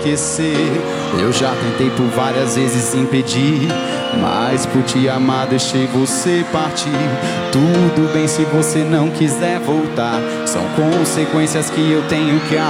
esquecer. Eu já tentei por várias vezes impedir, mas por te amar deixei você partir. Tudo bem se você não quiser voltar, são consequências que eu tenho que